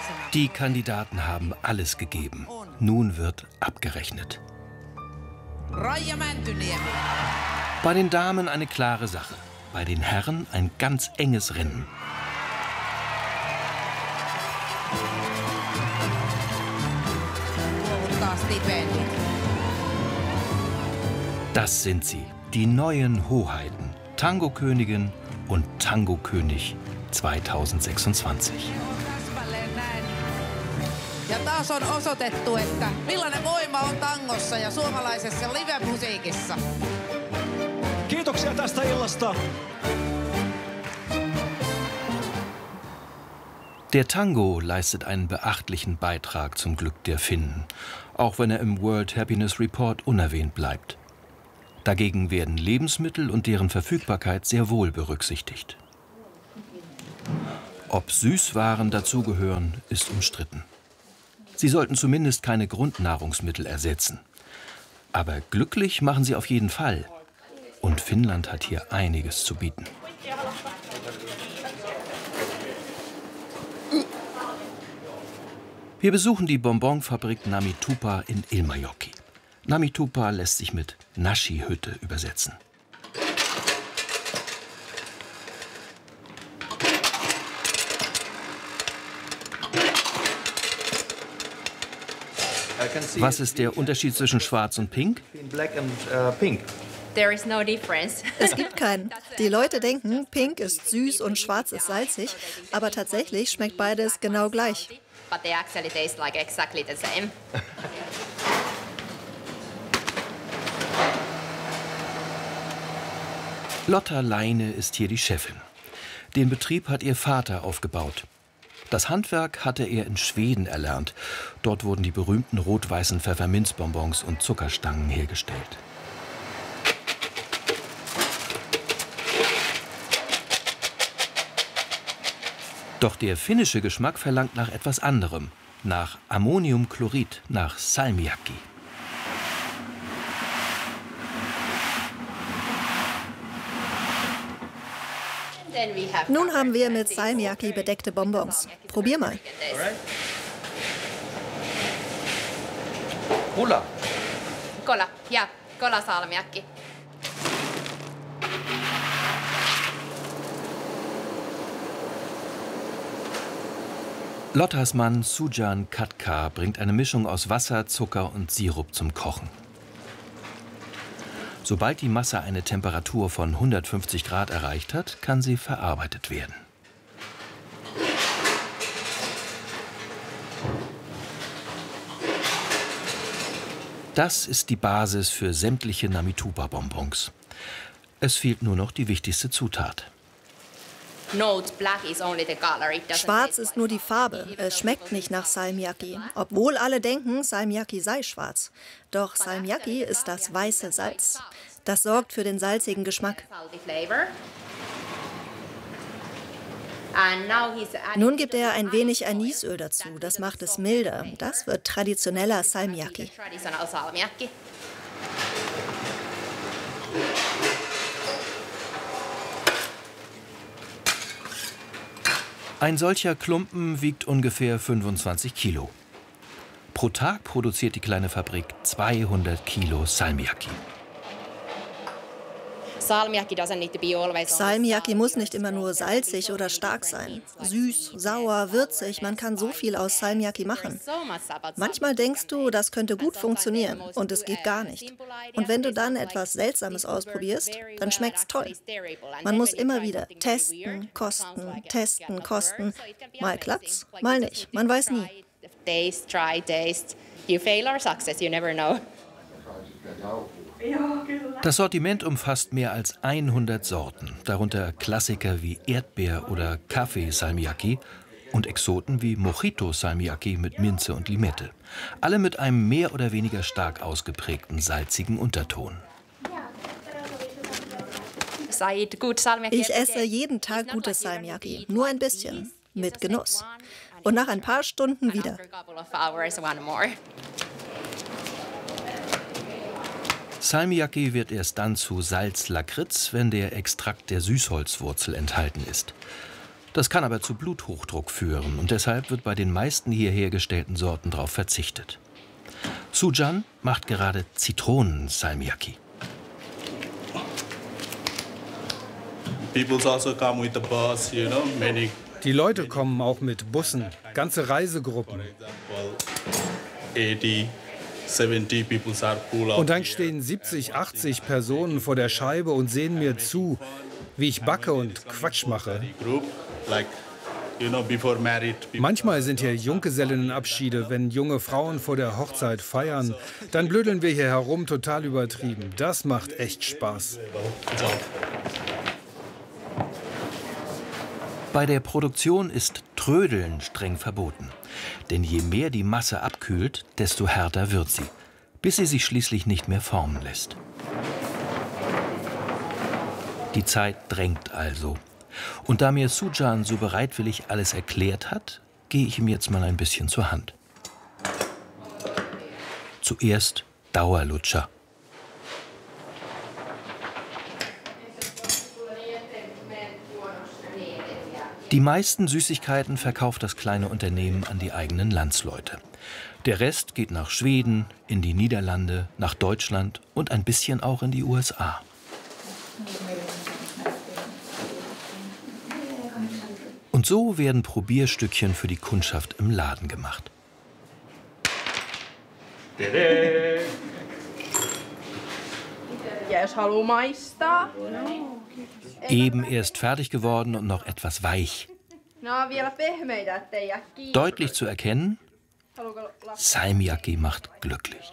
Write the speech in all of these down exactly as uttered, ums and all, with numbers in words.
Die Kandidaten haben alles gegeben. Nun wird abgerechnet. Bei den Damen eine klare Sache. Bei den Herren ein ganz enges Rennen. Das sind sie, die neuen Hoheiten, Tango-Königin und Tango-König zweitausendsechsundzwanzig. Ja taas on osoitettu, että millainen voima on tangossa ja suomalaisessa live-musiikissa. Kiitoksia tästä illasta. Der Tango leistet einen beachtlichen Beitrag zum Glück der Finnen, auch wenn er im World Happiness Report unerwähnt bleibt. Dagegen werden Lebensmittel und deren Verfügbarkeit sehr wohl berücksichtigt. Ob Süßwaren dazugehören, ist umstritten. Sie sollten zumindest keine Grundnahrungsmittel ersetzen. Aber glücklich machen sie auf jeden Fall. Und Finnland hat hier einiges zu bieten. Wir besuchen die Bonbonfabrik Namitupa in Ilmajoki. Namitupa lässt sich mit Nashi-Hütte übersetzen. Was ist der Unterschied zwischen Schwarz und Pink? Es gibt keinen. Die Leute denken, Pink ist süß und Schwarz ist salzig, aber tatsächlich schmeckt beides genau gleich. Lotta Leine ist hier die Chefin. Den Betrieb hat ihr Vater aufgebaut. Das Handwerk hatte er in Schweden erlernt. Dort wurden die berühmten rot-weißen Pfefferminzbonbons und Zuckerstangen hergestellt. Doch der finnische Geschmack verlangt nach etwas anderem, nach Ammoniumchlorid, nach Salmiakki. Nun haben wir mit Salmiakki bedeckte Bonbons. Probier mal. Cola. Cola, ja, Cola Salmiakki. Lottas Mann Sujan Katka bringt eine Mischung aus Wasser, Zucker und Sirup zum Kochen. Sobald die Masse eine Temperatur von hundertfünfzig Grad erreicht hat, kann sie verarbeitet werden. Das ist die Basis für sämtliche Namitupa-Bonbons. Es fehlt nur noch die wichtigste Zutat. Schwarz ist nur die Farbe. Es schmeckt nicht nach Salmiakki. Obwohl alle denken, Salmiakki sei schwarz. Doch Salmiakki ist das weiße Salz. Das sorgt für den salzigen Geschmack. Nun gibt er ein wenig Anisöl dazu. Das macht es milder. Das wird traditioneller Salmiakki. Ein solcher Klumpen wiegt ungefähr fünfundzwanzig Kilo. Pro Tag produziert die kleine Fabrik zweihundert Kilo Salmiakki. Salmiakki muss nicht immer nur salzig oder stark sein. Süß, sauer, würzig, man kann so viel aus Salmiakki machen. Manchmal denkst du, das könnte gut funktionieren und es geht gar nicht. Und wenn du dann etwas Seltsames ausprobierst, dann schmeckt's toll. Man muss immer wieder testen, kosten, testen, kosten. Mal klappt's, mal nicht. Man weiß nie. Das Sortiment umfasst mehr als hundert Sorten, darunter Klassiker wie Erdbeer- oder Kaffee-Salmiakki und Exoten wie Mojito-Salmiakki mit Minze und Limette. Alle mit einem mehr oder weniger stark ausgeprägten salzigen Unterton. Ich esse jeden Tag gutes Salmiakki, nur ein bisschen, mit Genuss. Und nach ein paar Stunden wieder. Salmiakki wird erst dann zu Salz-Lakritz, wenn der Extrakt der Süßholzwurzel enthalten ist. Das kann aber zu Bluthochdruck führen und deshalb wird bei den meisten hier hergestellten Sorten darauf verzichtet. Sujan macht gerade Zitronen-Salmiakki. Die Leute kommen auch mit Bussen, ganze Reisegruppen. Und dann stehen siebzig, achtzig Personen vor der Scheibe und sehen mir zu, wie ich backe und Quatsch mache. Manchmal sind hier Junggesellinnenabschiede, wenn junge Frauen vor der Hochzeit feiern. Dann blödeln wir hier herum, total übertrieben. Das macht echt Spaß. Bei der Produktion ist Trödeln streng verboten. Denn je mehr die Masse abkühlt, desto härter wird sie, bis sie sich schließlich nicht mehr formen lässt. Die Zeit drängt also. Und da mir Sujan so bereitwillig alles erklärt hat, gehe ich ihm jetzt mal ein bisschen zur Hand. Zuerst Dauerlutscher. Die meisten Süßigkeiten verkauft das kleine Unternehmen an die eigenen Landsleute. Der Rest geht nach Schweden, in die Niederlande, nach Deutschland und ein bisschen auch in die U S A. Und so werden Probierstückchen für die Kundschaft im Laden gemacht. Eben erst fertig geworden und noch etwas weich. Deutlich zu erkennen, Salmiakki macht glücklich.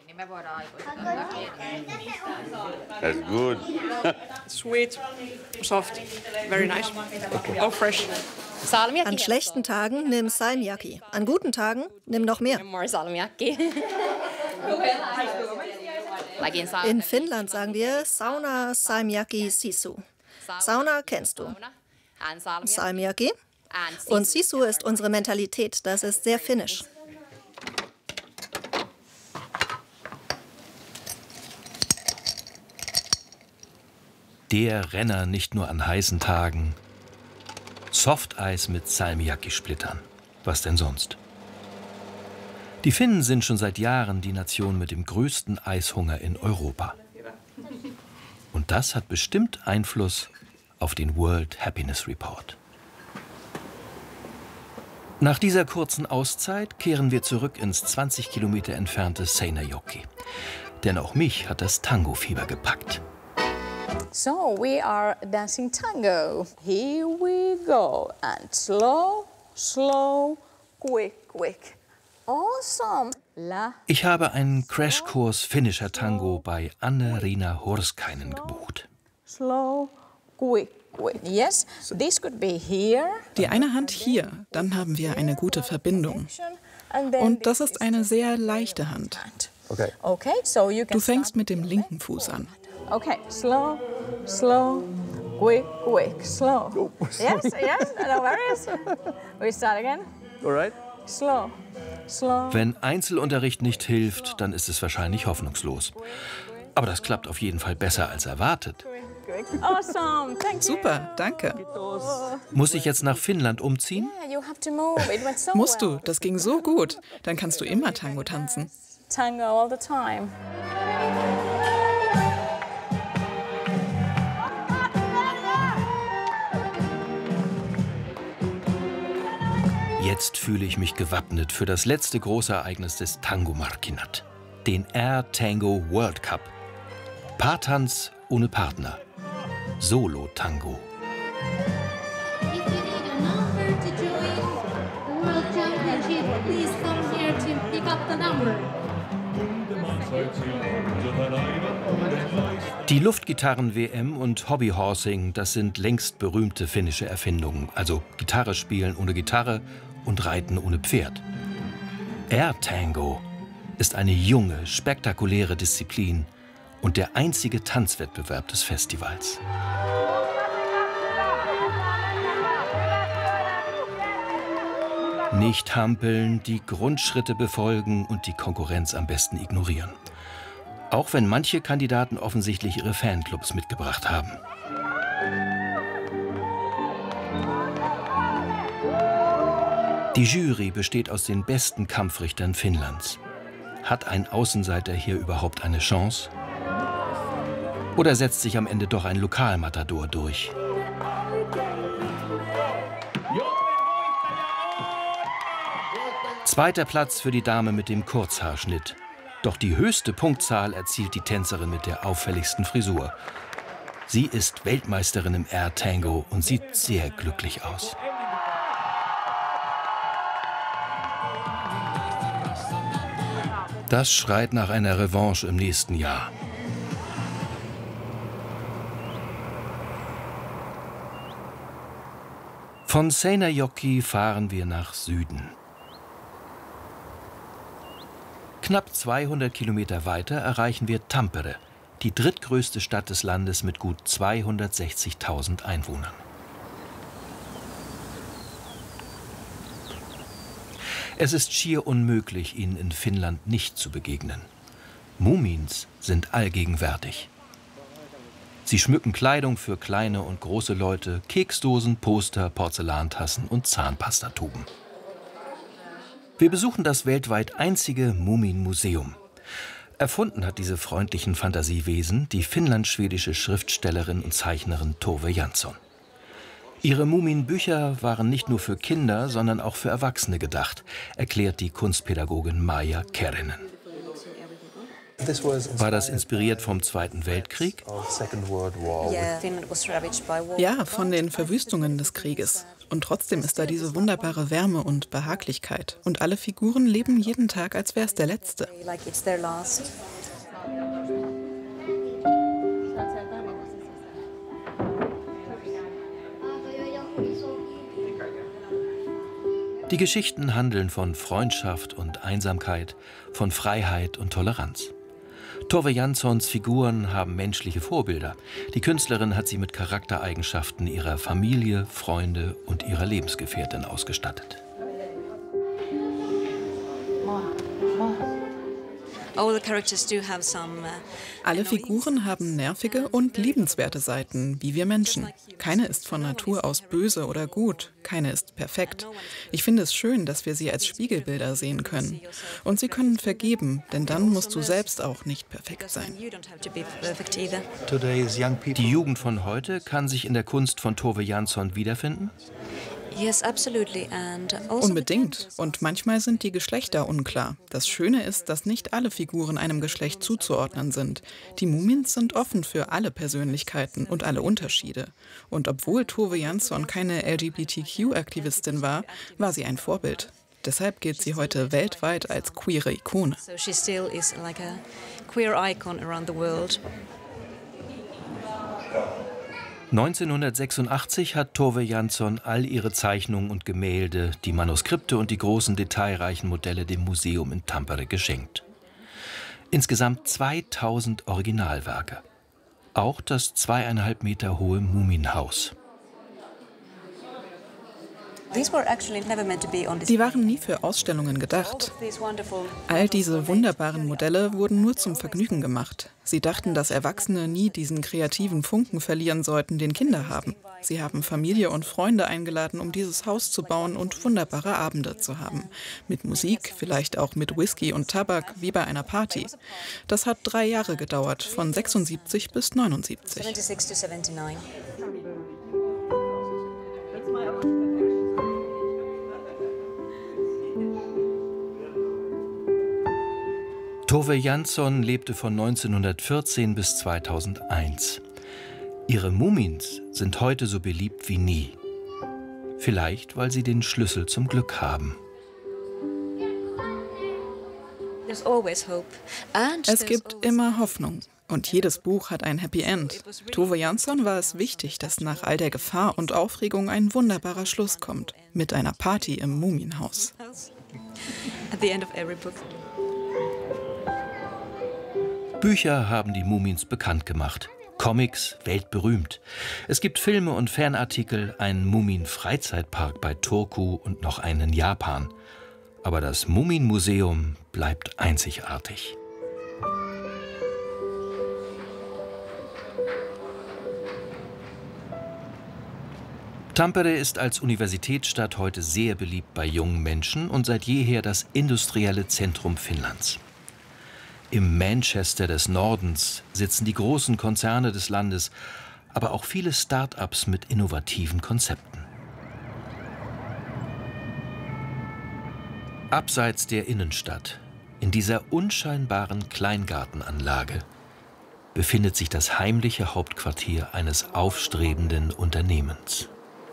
That's good. Sweet, soft, very nice. All fresh. An schlechten Tagen nimm Salmiakki, an guten Tagen nimm noch mehr. In Finnland sagen wir Sauna Salmiakki Sisu. Sauna kennst du. Salmiakki. Und Sisu ist unsere Mentalität, das ist sehr finnisch. Der Renner nicht nur an heißen Tagen. Softeis mit Salmiakki-Splittern. Was denn sonst? Die Finnen sind schon seit Jahren die Nation mit dem größten Eishunger in Europa. Und das hat bestimmt Einfluss auf den World Happiness Report. Nach dieser kurzen Auszeit kehren wir zurück ins zwanzig Kilometer entfernte Seinäjoki. Denn auch mich hat das Tango-Fieber gepackt. So we are dancing tango. Here we go. And slow, slow, quick, quick. Awesome. La Ich habe einen Crashkurs finnischer Tango bei Anne-Riina Horskainen gebucht. slow, quick, quick. Yes, this could be here. Die eine Hand hier, dann haben wir eine gute Verbindung. And then Und das this ist eine sehr leichte Hand. Okay. Okay, so you can Du fängst start. mit dem linken Fuß an. Okay, slow, slow, quick, quick, slow. Yes, yes, no worries. We start again. All right. Slow, slow. Wenn Einzelunterricht nicht hilft, dann ist es wahrscheinlich hoffnungslos. Aber das klappt auf jeden Fall besser als erwartet. Awesome, thank you. Super, danke. Muss ich jetzt nach Finnland umziehen? Yeah, you have to move. It went so Musst well. du, das ging so gut. Dann kannst du immer Tango tanzen. Tango all the time. Jetzt fühle ich mich gewappnet für das letzte große Ereignis des Tango-Markkinat, den Air Tango World Cup. Paartanz ohne Partner. Solo-Tango. If you need a number to join the World Championship, please come here to pick up the number. Die Luftgitarren-W M und Hobbyhorsing, das sind längst berühmte finnische Erfindungen. Also Gitarre spielen ohne Gitarre und Reiten ohne Pferd. Air Tango ist eine junge, spektakuläre Disziplin und der einzige Tanzwettbewerb des Festivals. Nicht hampeln, die Grundschritte befolgen und die Konkurrenz am besten ignorieren. Auch wenn manche Kandidaten offensichtlich ihre Fanclubs mitgebracht haben. Die Jury besteht aus den besten Kampfrichtern Finnlands. Hat ein Außenseiter hier überhaupt eine Chance? Oder setzt sich am Ende doch ein Lokalmatador durch? Zweiter Platz für die Dame mit dem Kurzhaarschnitt. Doch die höchste Punktzahl erzielt die Tänzerin mit der auffälligsten Frisur. Sie ist Weltmeisterin im Air Tango und sieht sehr glücklich aus. Das schreit nach einer Revanche im nächsten Jahr. Von Seinäjoki fahren wir nach Süden. Knapp zweihundert Kilometer weiter erreichen wir Tampere, die drittgrößte Stadt des Landes mit gut zweihundertsechzigtausend Einwohnern. Es ist schier unmöglich, ihnen in Finnland nicht zu begegnen. Mumins sind allgegenwärtig. Sie schmücken Kleidung für kleine und große Leute, Keksdosen, Poster, Porzellantassen und Zahnpastatuben. Wir besuchen das weltweit einzige Mumin-Museum. Erfunden hat diese freundlichen Fantasiewesen die finnlandschwedische Schriftstellerin und Zeichnerin Tove Jansson. Ihre Muminbücher waren nicht nur für Kinder, sondern auch für Erwachsene gedacht, erklärt die Kunstpädagogin Maija Kerinen. War das inspiriert vom Zweiten Weltkrieg? Ja, von den Verwüstungen des Krieges. Und trotzdem ist da diese wunderbare Wärme und Behaglichkeit. Und alle Figuren leben jeden Tag, als wäre es der letzte. Die Geschichten handeln von Freundschaft und Einsamkeit, von Freiheit und Toleranz. Tove Janssons Figuren haben menschliche Vorbilder. Die Künstlerin hat sie mit Charaktereigenschaften ihrer Familie, Freunde und ihrer Lebensgefährtin ausgestattet. Alle Figuren haben nervige und liebenswerte Seiten, wie wir Menschen. Keine ist von Natur aus böse oder gut, keine ist perfekt. Ich finde es schön, dass wir sie als Spiegelbilder sehen können. Und sie können vergeben, denn dann musst du selbst auch nicht perfekt sein. Die Jugend von heute kann sich in der Kunst von Tove Jansson wiederfinden? Unbedingt. Und manchmal sind die Geschlechter unklar. Das Schöne ist, dass nicht alle Figuren einem Geschlecht zuzuordnen sind. Die Mumins sind offen für alle Persönlichkeiten und alle Unterschiede. Und obwohl Tove Jansson keine L G B T Q-Aktivistin war, war sie ein Vorbild. Deshalb gilt sie heute weltweit als queere Ikone. neunzehnhundertsechsundachtzig hat Tove Jansson all ihre Zeichnungen und Gemälde, die Manuskripte und die großen detailreichen Modelle dem Museum in Tampere geschenkt. Insgesamt zweitausend Originalwerke. Auch das zweieinhalb Meter hohe Muminhaus. Die waren nie für Ausstellungen gedacht. All diese wunderbaren Modelle wurden nur zum Vergnügen gemacht. Sie dachten, dass Erwachsene nie diesen kreativen Funken verlieren sollten, den Kinder haben. Sie haben Familie und Freunde eingeladen, um dieses Haus zu bauen und wunderbare Abende zu haben. Mit Musik, vielleicht auch mit Whisky und Tabak, wie bei einer Party. Das hat drei Jahre gedauert, von sechsundsiebzig bis neunundsiebzig. Tove Jansson lebte von neunzehnhundertvierzehn bis zweitausendeins. Ihre Mumins sind heute so beliebt wie nie. Vielleicht, weil sie den Schlüssel zum Glück haben. Es gibt immer Hoffnung. Und jedes Buch hat ein Happy End. Tove Jansson war es wichtig, dass nach all der Gefahr und Aufregung ein wunderbarer Schluss kommt. Mit einer Party im Muminhaus. Bücher haben die Mumins bekannt gemacht. Comics weltberühmt. Es gibt Filme und Fanartikel, einen Mumin-Freizeitpark bei Turku und noch einen in Japan. Aber das Mumin-Museum bleibt einzigartig. Tampere ist als Universitätsstadt heute sehr beliebt bei jungen Menschen und seit jeher das industrielle Zentrum Finnlands. Im Manchester des Nordens sitzen die großen Konzerne des Landes, aber auch viele Start-ups mit innovativen Konzepten. Abseits der Innenstadt, in dieser unscheinbaren Kleingartenanlage, befindet sich das heimliche Hauptquartier eines aufstrebenden Unternehmens.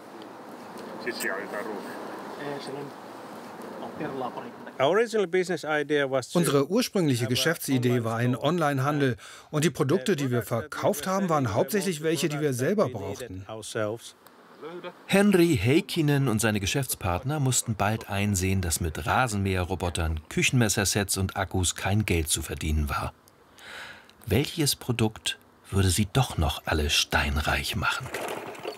Unsere ursprüngliche Geschäftsidee war ein Onlinehandel und die Produkte, die wir verkauft haben, waren hauptsächlich welche, die wir selber brauchten. Henry Heikkinen und seine Geschäftspartner mussten bald einsehen, dass mit Rasenmäherrobotern, Küchenmessersets und Akkus kein Geld zu verdienen war. Welches Produkt würde sie doch noch alle steinreich machen?